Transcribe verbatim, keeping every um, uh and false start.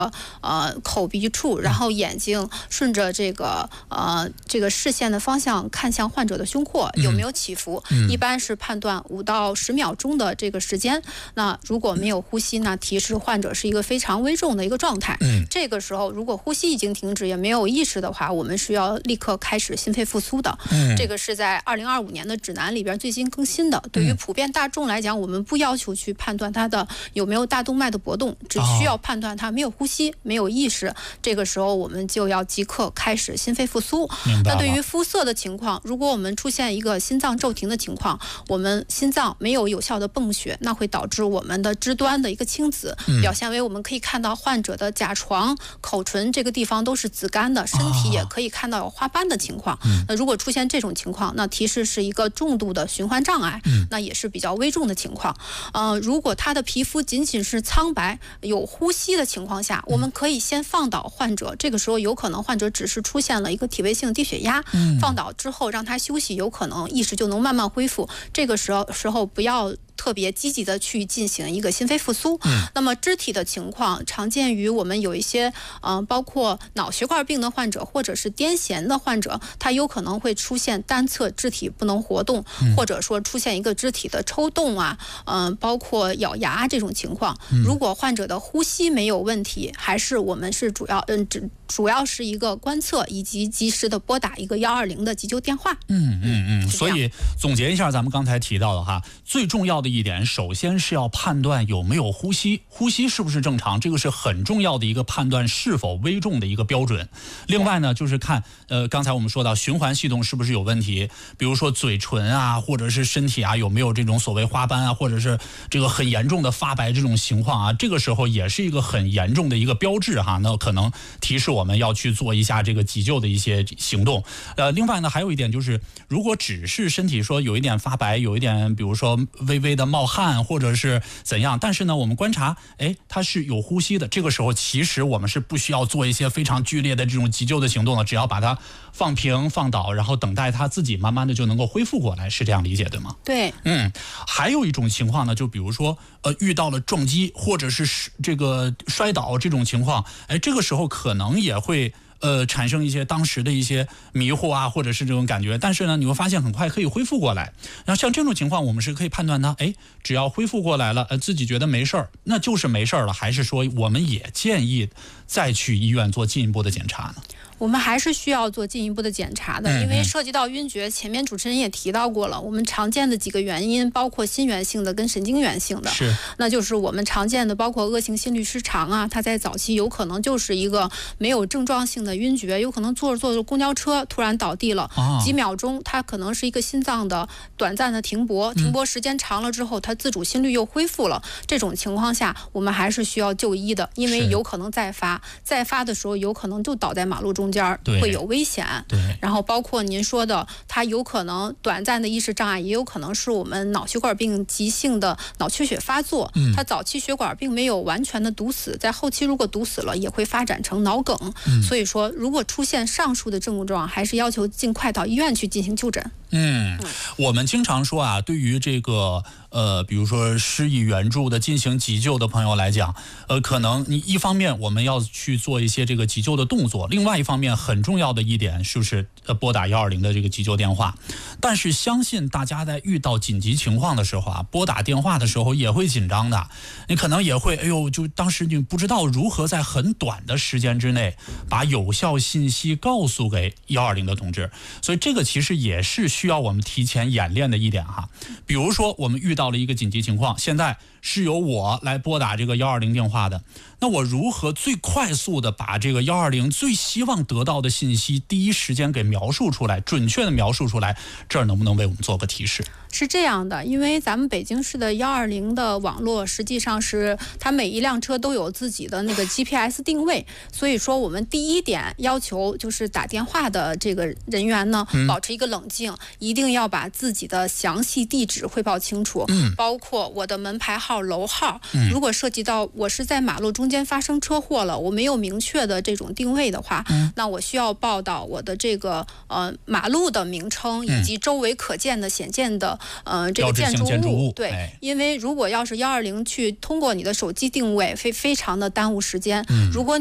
呃口鼻处，然后眼睛顺着这个呃这个视线的方向看向患者的胸廓有没有起伏， 嗯、 一般是判断五到十秒钟的这个时间。那如果没有呼吸呢，提示患者是一个非常危重的一个状态。 嗯、 这个时候如果呼吸已经停止也没有意识的话，我们是要立刻开始心肺复苏的。 嗯、 这个是在二零二五年的指南里边最新更新的。对于普遍大众来讲，我们不要求去判断他的有没有大动脉的搏动，只需要判断他没有呼吸、没有意识。这个时候我们就要即刻开始心肺复苏。那对于肤色的情况，如果我们出现一个心脏骤停的情况，我们心脏没有有效的泵血，那会导致我们的肢端的一个青紫，表现为我们可以看到患者的甲床、口唇这个地方都是紫干的，身体也可以看到有花斑的情况。那如果出现这种情况，那提示是一个重度的循环障碍，那也是比较危重的情况。呃，如果他的皮肤仅仅是苍白、有呼吸的情况下，我们可以先放倒患者，这个时候有可能患者只是出现了一个体位性低血压，放倒之后让他休息，有可能意识就能慢慢恢复。这个时候时候不要特别积极的去进行一个心肺复苏。嗯、那么肢体的情况常见于我们有一些呃，包括脑血管病的患者或者是癫痫的患者，他有可能会出现单侧肢体不能活动，嗯、或者说出现一个肢体的抽动啊，嗯、呃，包括咬牙这种情况。嗯、如果患者的呼吸没有问题，还是我们是主要嗯只主要是一个观测以及及时的拨打一个幺二零的急救电话。 嗯嗯嗯。所以总结一下咱们刚才提到的哈，最重要的一点，首先是要判断有没有呼吸，呼吸是不是正常，这个是很重要的一个判断是否危重的一个标准。另外呢，就是看呃刚才我们说到循环系统是不是有问题，比如说嘴唇啊，或者是身体啊有没有这种所谓花斑啊，或者是这个很严重的发白这种情况啊，这个时候也是一个很严重的一个标志哈，那可能提示我们要去做一下这个急救的一些行动。呃，另外呢，还有一点就是，如果只是身体说有一点发白，有一点比如说微微的冒汗或者是怎样，但是呢我们观察哎它是有呼吸的，这个时候其实我们是不需要做一些非常剧烈的这种急救的行动的，只要把它放平放倒，然后等待它自己慢慢的就能够恢复过来，是这样理解对吗？ 对。 嗯，还有一种情况呢，就比如说呃遇到了撞击或者是这个摔倒这种情况，哎这个时候可能也会呃，产生一些当时的一些迷糊啊，或者是这种感觉，但是呢，你会发现很快可以恢复过来。然后像这种情况，我们是可以判断它，哎，只要恢复过来了，呃，自己觉得没事儿，那就是没事儿了，还是说我们也建议再去医院做进一步的检查呢？ 我们还是需要做进一步的检查的，因为涉及到晕厥，前面主持人也提到过了，我们常见的几个原因包括心源性的跟神经源性的， 是， 那就是我们常见的包括恶性心律失常啊，它在早期有可能就是一个没有症状性的晕厥，有可能坐着坐着公交车突然倒地了，啊、几秒钟，它可能是一个心脏的短暂的停泊，停泊时间长了之后，它自主心率又恢复了，这种情况下，我们还是需要就医的，因为有可能再发，再发的时候有可能就倒在马路中间。会有危险。 对， 然后包括您说的，它有可能短暂的意识障碍，也有可能是我们脑血管病急性的脑缺血发作。嗯，它早期血管并没有完全的堵死，在后期如果堵死了，也会发展成脑梗。嗯，所以说，如果出现上述的症状，还是要求尽快到医院去进行就诊。 嗯，我们经常说啊，对于这个呃，比如说施以援助的、进行急救的朋友来讲，呃，可能你一方面我们要去做一些这个急救的动作，另外一方面很重要的一点就是呃拨打幺二零的这个急救电话。但是相信大家在遇到紧急情况的时候啊，拨打电话的时候也会紧张的，你可能也会哎呦，就当时你不知道如何在很短的时间之内把有效信息告诉给幺二零的同志，所以这个其实也是需要我们提前演练的一点哈。比如说我们遇到了一个紧急情况，现在是由我来拨打这个幺二零电话的，那我如何最快速的把这个幺二零最希望得到的信息第一时间给描述出来，准确的描述出来，这儿能不能为我们做个提示？ 是这样的，因为咱们北京市的幺二零的网络实际上是它每一辆车都有自己的那个 G P S 定位，所以说我们第一点要求就是打电话的这个人员呢，嗯、保持一个冷静，一定要把自己的详细地址汇报清楚，嗯、包括我的门牌号号、楼号。 嗯、 如果涉及到我是在马路中间发生车祸了，我没有明确的这种定位的话， 嗯、 那我需要报道我的这个呃马路的名称以及周围可见的显见的呃这个建筑物。 建筑物对、 哎， 因为如果要是幺二零去通过你的手机定位，非非常的耽误时间。 嗯、 如果